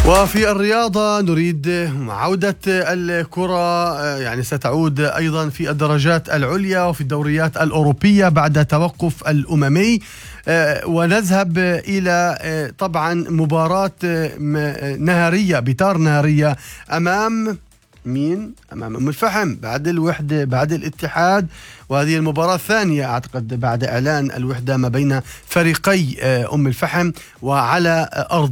وفي الرياضة نريد عودة الكرة، يعني ستعود أيضا في الدرجات العليا وفي الدوريات الأوروبية بعد توقف الأممي. ونذهب إلى طبعا مباراة نهارية، بتار نهارية أمام مين؟ أمام أم الفحم بعد الوحدة، بعد الاتحاد. وهذه المباراة الثانية أعتقد بعد إعلان الوحدة ما بين فريقي أم الفحم. وعلى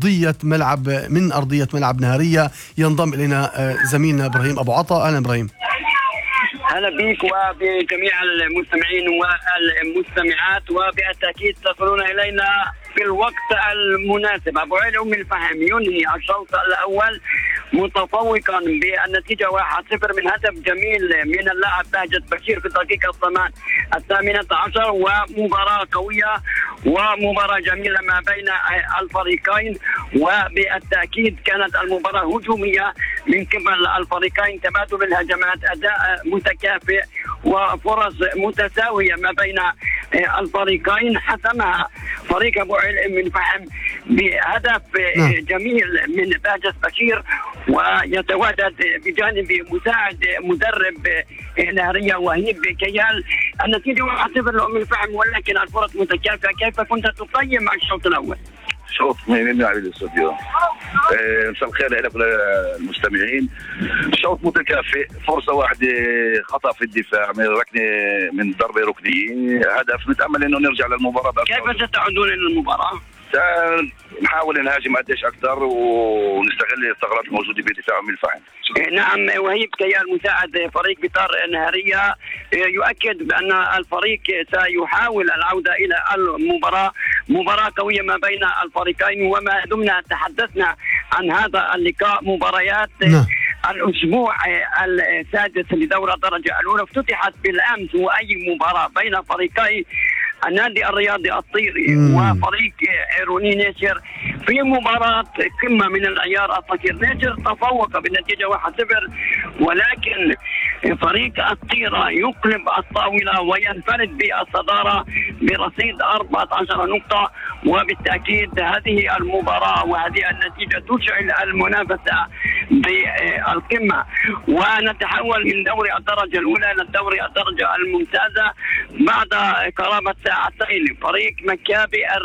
من أرضية ملعب نهارية ينضم إلينا زميلنا إبراهيم أبو عطا. أهلا إبراهيم. أهلا بك وبجميع المستمعين والمستمعات، وبالتأكيد تصلون إلينا في الوقت المناسب. أبو علي أم الفحم ينهي الشوط الأول متفوقا بالنتيجة 1-0 من هدف جميل من اللاعب بهجت بشير في الدقيقة 18. ومباراة قوية ومباراة جميلة ما بين الفريقين، وبالتأكيد كانت المباراة هجومية من قبل الفريقين، تبادل الهجمات، أداء متكافئ وفرص متساوية ما بين الفريقين. حسمها فريق أبو علي من فحم بهدف جميل من بهجت بشير، ويتواجد بجانب مساعد مدرب نهرية وهيب كيال. النتيجة 1-0 لأم الفحم، ولكن الفرص متكافئة. كيف كنت تقيم الشوط الأول؟ شوط من على الاستوديو. مساء الخير لكم المستمعين. شوط متكافئ، فرصة واحدة خطأ في الدفاع من ركنة، من ضربة ركنية، هدف. نتأمل انه نرجع للمباراة. كيف ستعودون الى المباراة؟ نحاول نهاجم قديش اكثر ونستغل الثغرات الموجوده في دفاع ام الفحم. نعم، وهيب كيال مساعد فريق بتار نهارية يؤكد بان الفريق سيحاول العوده الى المباراه. مباراه قويه ما بين الفريقين، وما دمنا تحدثنا عن هذا اللقاء مباريات الأسبوع السادس لدورة الدرجة الأولى افتتحت بالأمس، وأي مباراة بين فريقي النادي الرياضي الطيري وفريق عيروني نيشر في مباراة قمة من العيار الثقيل. نيشر تفوق بالنتيجة 1-0، ولكن فريق الطيرة يقلب الطاولة وينفرد بالصدارة برصيد 14 نقطة. وبالتأكيد هذه المباراة وهذه النتيجة تشعل المنافسة بالقمة، ونتحول من دوري الدرجة الأولى إلى دوري الدرجة الممتازة بعد قرابة ساعتين. فريق مكابي